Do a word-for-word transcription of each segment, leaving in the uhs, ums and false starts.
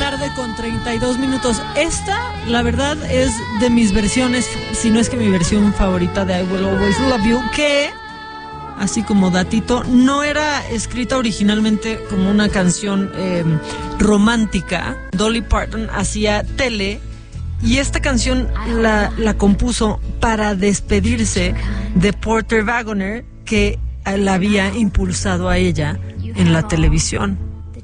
tarde con treinta y dos minutos. Esta, la verdad, es de mis versiones, si no es que mi versión favorita de I Will Always Love You, que, así como datito, no era escrita originalmente como una canción eh, romántica. Dolly Parton hacía tele y esta canción la, la compuso para despedirse de Porter Wagoner, que la había impulsado a ella en la televisión.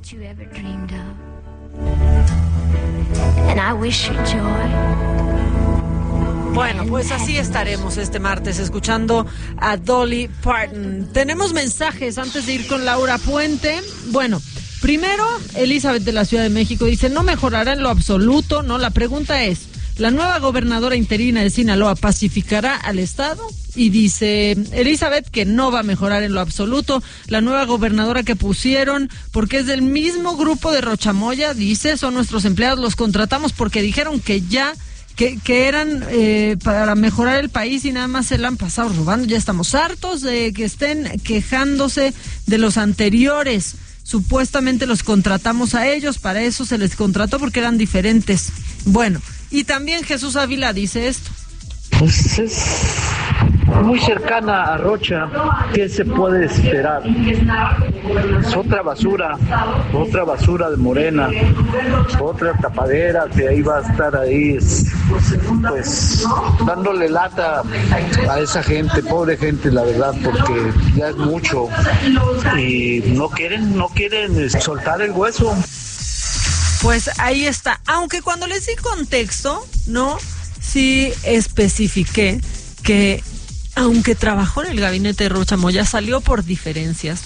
Bueno, pues así estaremos este martes escuchando a Dolly Parton. Tenemos mensajes antes de ir con Laura Puente. Bueno, primero, Elizabeth de la Ciudad de México dice: no mejorará en lo absoluto, ¿no? La pregunta es, ¿la nueva gobernadora interina de Sinaloa pacificará al estado? Y dice Elizabeth que no va a mejorar en lo absoluto. La nueva gobernadora que pusieron, porque es del mismo grupo de Rochamoya, dice, son nuestros empleados, los contratamos porque dijeron que ya, que, que eran eh, para mejorar el país y nada más se la han pasado robando. Ya estamos hartos de que estén quejándose de los anteriores. Supuestamente los contratamos a ellos, para eso se les contrató porque eran diferentes. Bueno, y también Jesús Ávila dice esto. Pues es muy cercana a Rocha. ¿Qué se puede esperar? Es otra basura, otra basura de Morena, otra tapadera que ahí va a estar ahí, pues dándole lata a esa gente, pobre gente, la verdad, porque ya es mucho y no quieren, no quieren soltar el hueso. Pues ahí está, aunque cuando les di contexto, ¿no? Sí especifiqué que aunque trabajó en el gabinete de Rocha Moya, salió por diferencias